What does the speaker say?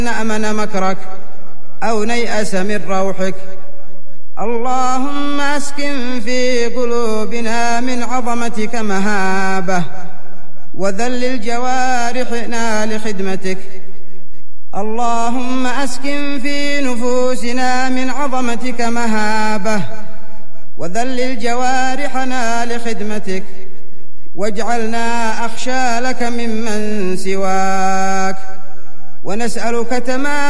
نأمن مكرك أو نيأس من روحك. اللهم أسكن في قلوبنا من عظمتك مهابة، وذلل جوارحنا لخدمتك. اللهم أسكن في نفوسنا من عظمتك مهابة، وذلل جوارحنا لخدمتك، واجعلنا أخشى لك ممن سواك، ونسألك تمام